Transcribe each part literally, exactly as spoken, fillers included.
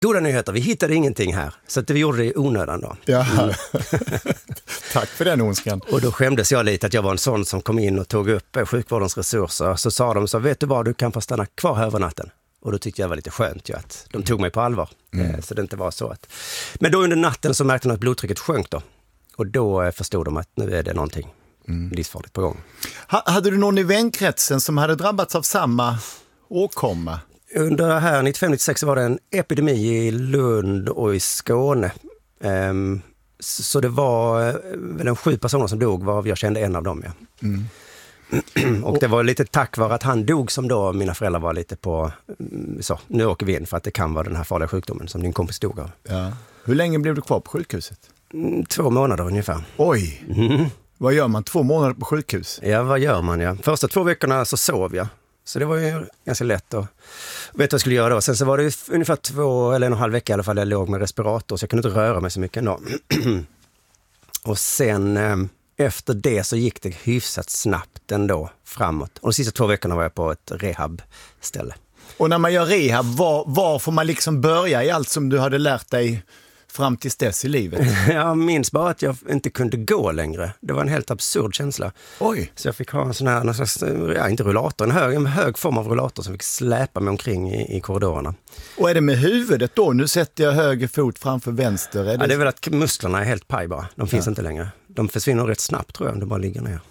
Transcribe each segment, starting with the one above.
Goda nyheter, vi hittade ingenting här. Så att vi gjorde det i onödan då. Ja. Mm. Tack för den onskan. Och då skämdes jag lite att jag var en sån som kom in och tog upp sjukvårdens resurser. Så sa de så, vet du vad, du kan få stanna kvar här över natten. Och då tyckte jag var lite skönt ju att de tog mig på allvar. Mm. Så det inte var så att... Men då under natten så märkte de att blodtrycket sjönk då. Och då förstod de att nu är det någonting mm. livsfarligt på gång. H- hade du någon i vänkretsen som hade drabbats av samma åkomma? Under det här nittiofem nittiosex var det en epidemi i Lund och i Skåne. Um, så det var väl en sju personer som dog, varav jag kände en av dem. Ja. Mm. Och det var lite tack vare att han dog som då mina föräldrar var lite på, så nu åker vi in för att det kan vara den här farliga sjukdomen som din kompis dog av. Ja. Hur länge blev du kvar på sjukhuset? Mm, två månader ungefär. Oj, mm. Vad gör man två månader på sjukhus? Ja, vad gör man ja. Första två veckorna så sov jag. Så det var ju ganska lätt att veta vad jag skulle göra då. Sen så var det ungefär två eller en och en halv vecka i alla fall jag låg med respirator så jag kunde inte röra mig så mycket ändå. Och sen eh, efter det så gick det hyfsat snabbt ändå framåt. Och de sista två veckorna var jag på ett rehabställe. Och när man gör rehab, var, var får man liksom börja i allt som du hade lärt dig fram till dess i livet? Jag minns bara att jag inte kunde gå längre. Det var en helt absurd känsla. Oj. Så jag fick ha en sån här, någon slags, ja, inte rullator, en hög, en hög form av rullator som fick släpa mig omkring i, i korridorerna. Och är det med huvudet då? Nu sätter jag höger fot framför vänster. Är det... Ja, det är väl att musklerna är helt paj bara. De finns ja. inte längre. De försvinner rätt snabbt tror jag om de bara ligger ner.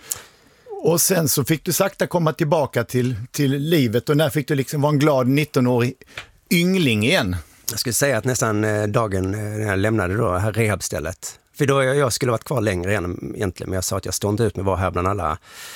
Och sen så fick du sakta komma tillbaka till, till livet och när fick du liksom vara en glad nittonårig yngling igen? Jag skulle säga att nästan dagen när jag lämnade då det här rehabstället. För då jag skulle varit kvar längre än egentligen. Men jag sa att jag stod inte ut med att vara här bland alla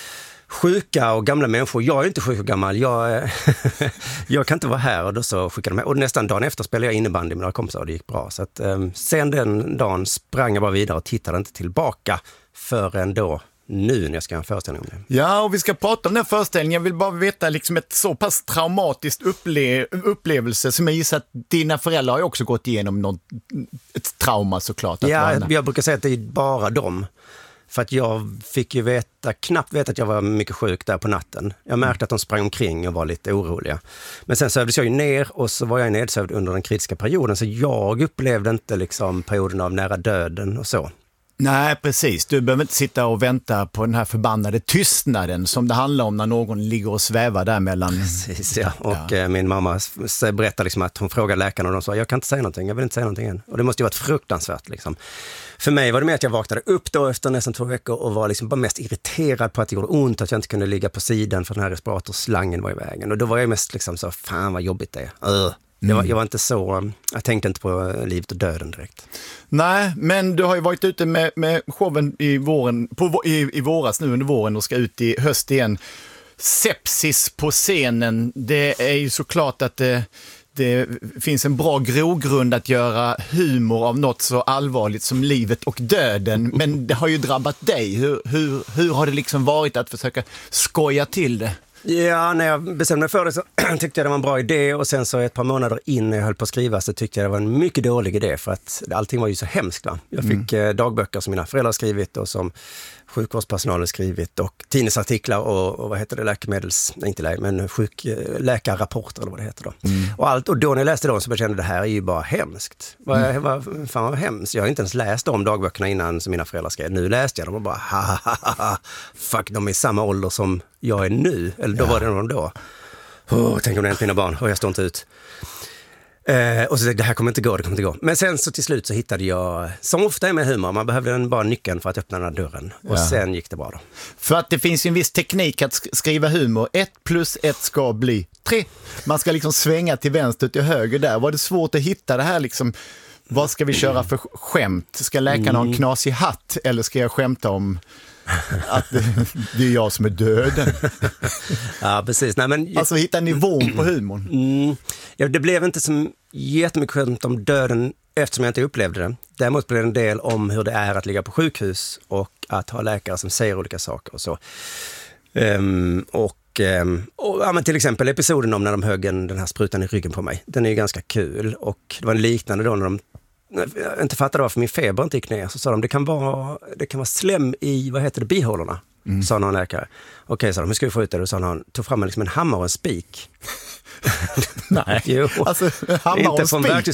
sjuka och gamla människor. Jag är inte sjuk och gammal. Jag, jag kan inte vara här. Och då så skickade de mig. Och nästan dagen efter spelade jag innebandy med några kompisar och det gick bra. Så att, um, sen den dagen sprang jag bara vidare och tittade inte tillbaka förrän då. Nu när jag ska ha en föreställning om det. Ja, och vi ska prata om den föreställningen. Jag vill bara veta liksom ett så pass traumatiskt upple- upplevelse som jag gissar att dina föräldrar har ju också gått igenom något, ett trauma såklart. Att ja, vara. Jag brukar säga att det är bara dem. För att jag fick ju veta, knappt veta att jag var mycket sjuk där på natten. Jag märkte att de sprang omkring och var lite oroliga. Men sen sövdes jag ju ner och så var jag nedsövd under den kritiska perioden. Så jag upplevde inte liksom perioden av nära döden och så. Nej, precis. Du behöver inte sitta och vänta på den här förbannade tystnaden som det handlar om när någon ligger och svävar där mellan... Precis, ja. Och ja. Eh, min mamma berättade liksom att hon frågade läkaren och de sa, jag kan inte säga någonting, jag vill inte säga någonting än. Och det måste ju varit fruktansvärt liksom. För mig var det mer att jag vaknade upp då efter nästan två veckor och var liksom bara mest irriterad på att det gjorde ont, att jag inte kunde ligga på sidan för den här respiratorslangen var i vägen. Och då var jag mest liksom så, fan vad jobbigt det är. Uh. Jag var, jag var inte så, jag tänkte inte på livet och döden direkt. Nej, men du har ju varit ute med, med showen i, våren, på, i, i våras nu under våren och ska ut i höst igen. Sepsis på scenen, det är ju såklart att det, det finns en bra grogrund att göra humor av något så allvarligt som livet och döden. Men det har ju drabbat dig. Hur, hur, hur har det liksom varit att försöka skoja till det? Ja, när jag bestämde mig för det så tyckte jag det var en bra idé och sen så ett par månader in när jag höll på att skriva så tyckte jag det var en mycket dålig idé för att allting var ju så hemskt va. Jag fick mm. dagböcker som mina föräldrar skrivit och som sjukvårdspersonalen skrivit och tidningsartiklar och, och vad heter det, läkemedels, nej inte läkemedel, men sjuk, läkarrapporter eller vad det heter då. Mm. Och, allt, och då när jag läste dem så kände jag det här är ju bara hemskt. Vad, mm. vad, fan vad hemskt. Jag har inte ens läst de dagböckerna innan som mina föräldrar skrev. Nu läste jag dem och bara ha, ha, ha, ha. Fuck, de är i samma ålder som jag är nu. Eller då ja. var det någon då. Oh, tänk om det är mina barn och jag står inte ut. Eh, och så tänkte jag, det här kommer inte gå, det kommer inte gå. Men sen så till slut så hittade jag, som ofta är med humor, man behövde en, bara nyckeln för att öppna den här dörren. Och ja. sen gick det bra då. För att det finns ju en viss teknik att skriva humor. Ett plus ett ska bli tre. Man ska liksom svänga till vänster till höger där. Var det svårt att hitta det här liksom, vad ska vi köra för skämt? Ska läkaren mm. ha en knasig hatt eller ska jag skämta om att det, det är jag som är döden? Ja, precis. Nej, men... Alltså hitta nivån på humorn. Mm. Ja, det blev inte så jättemycket skämt om döden eftersom jag inte upplevde det. Däremot blev det en del om hur det är att ligga på sjukhus och att ha läkare som säger olika saker och så. Um, och, um, och ja, men till exempel episoden om när de högg den här sprutan i ryggen på mig. Den är ju ganska kul och det var en liknande då när de jag inte fattade varför min feber inte gick ner så sa de det kan vara, det kan vara slem i, vad heter det, bihålorna, mm. sa någon läkare. Okej, sa de, hur ska vi få ut det? Då sa han, tog fram liksom en hammare och en spik. Nej, jo. Alltså hammare och spik.